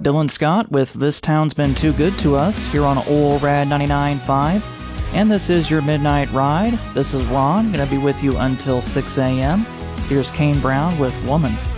Dylan Scott with This Town's Been Too Good to Us here on Old Rad 99.5. And this is your Midnight Ride. This is Ron, going to be with you until 6 a.m. Here's Kane Brown with Woman.